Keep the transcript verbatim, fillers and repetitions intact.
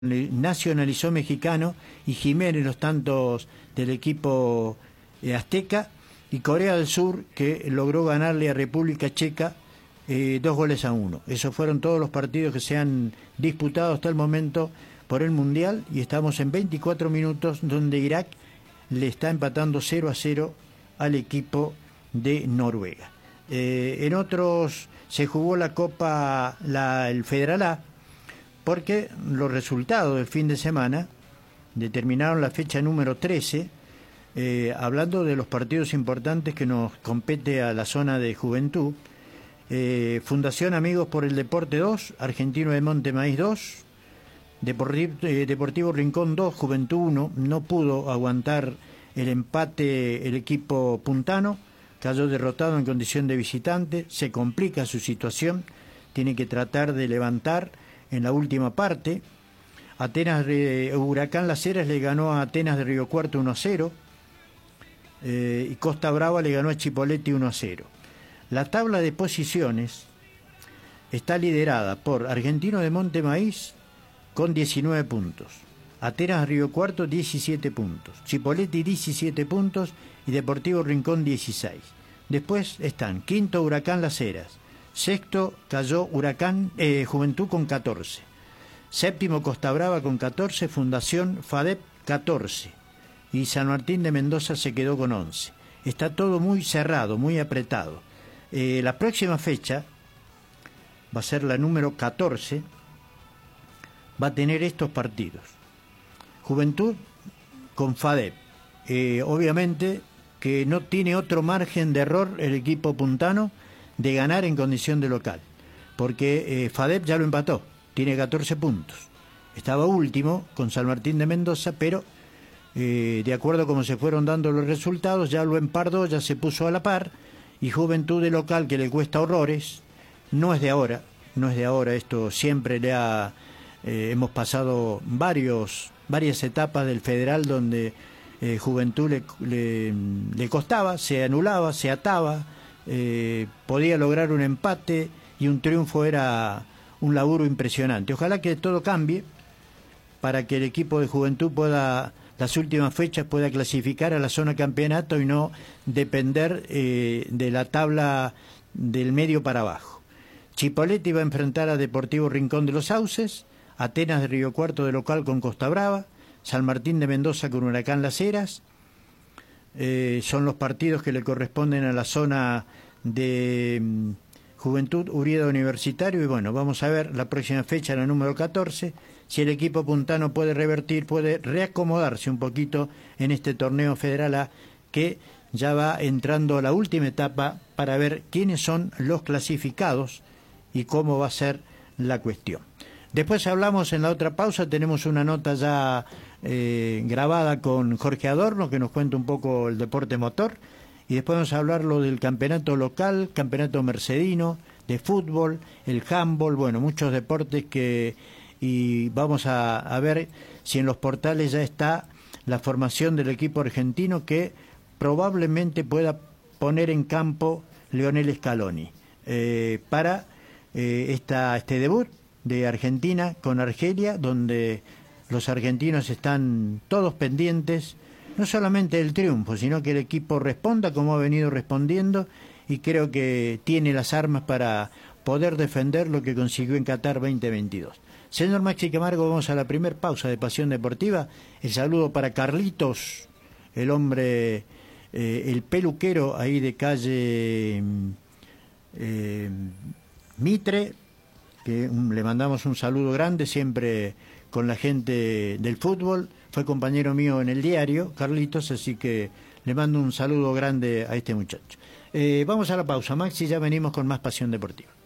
nacionalizó mexicano y Jiménez los tantos del equipo eh, azteca, y Corea del Sur, que logró ganarle a República Checa eh, dos goles a uno. Esos fueron todos los partidos que se han disputado hasta el momento por el Mundial, y estamos en veinticuatro minutos donde Irak le está empatando cero a cero al equipo de Noruega. Eh, en otros se jugó la Copa, la, el Federal A, porque los resultados del fin de semana determinaron la fecha número trece, eh, hablando de los partidos importantes que nos compete a la zona de juventud. eh, Fundación Amigos por el Deporte dos, Argentino de Monte Maíz dos, Deportivo, eh, Deportivo Rincón dos, Juventud uno. No pudo aguantar el empate el equipo puntano, cayó derrotado en condición de visitante, se complica su situación, tiene que tratar de levantar en la última parte. Atenas de Huracán Las Heras le ganó a Atenas de Río Cuarto uno a cero, eh, y Costa Brava le ganó a Chipoleti uno a cero. La tabla de posiciones está liderada por Argentino de Monte Maíz con diecinueve puntos, Atenas de Río Cuarto diecisiete puntos, Chipoleti diecisiete puntos y Deportivo Rincón dieciséis. Después están quinto Huracán Las Heras, sexto cayó Huracán eh, Juventud con catorce, séptimo Costa Brava con catorce, Fundación FADEP catorce, y San Martín de Mendoza se quedó con once. Está todo muy cerrado, muy apretado. Eh, la próxima fecha va a ser la número catorce, va a tener estos partidos. Juventud con FADEP. Eh, obviamente que no tiene otro margen de error el equipo puntano de ganar en condición de local, porque eh, FADEP ya lo empató, tiene catorce puntos. Estaba último con San Martín de Mendoza, pero eh, de acuerdo a cómo se fueron dando los resultados, ya lo empardó, ya se puso a la par, y Juventud de local, que le cuesta horrores, no es de ahora, no es de ahora, esto siempre le ha... Eh, hemos pasado varios, varias etapas del Federal donde eh, Juventud le, le, le costaba, se anulaba, se ataba, eh, podía lograr un empate, y un triunfo era un laburo impresionante. Ojalá que todo cambie para que el equipo de Juventud pueda, las últimas fechas, pueda clasificar a la zona campeonato y no depender eh, de la tabla del medio para abajo. Chipoleti va a enfrentar a Deportivo Rincón de los Sauces, Atenas de Río Cuarto de local con Costa Brava, San Martín de Mendoza con Huracán Las Heras. Eh, son los partidos que le corresponden a la zona de um, Juventud Urieda Universitario, y bueno, vamos a ver la próxima fecha, la número catorce, si el equipo puntano puede revertir, puede reacomodarse un poquito en este torneo Federal A, que ya va entrando a la última etapa para ver quiénes son los clasificados y cómo va a ser la cuestión. Después hablamos en la otra pausa, tenemos una nota ya eh, grabada con Jorge Adorno, que nos cuenta un poco el deporte motor, y después vamos a hablar lo del campeonato local, campeonato mercedino, de fútbol, el handball, bueno, muchos deportes que... y vamos a, a ver si en los portales ya está la formación del equipo argentino que probablemente pueda poner en campo Lionel Scaloni eh, para eh, esta, este debut de Argentina con Argelia, donde los argentinos están todos pendientes, no solamente del triunfo, sino que el equipo responda como ha venido respondiendo, y creo que tiene las armas para poder defender lo que consiguió en Qatar veinte veintidós. Señor Maxi Camargo, vamos a la primer pausa de Pasión Deportiva. El saludo para Carlitos, el hombre, eh, el peluquero ahí de calle eh, Mitre, que le mandamos un saludo grande, siempre con la gente del fútbol, fue compañero mío en el diario, Carlitos, así que le mando un saludo grande a este muchacho. Eh, vamos a la pausa, Maxi, ya venimos con más Pasión Deportiva.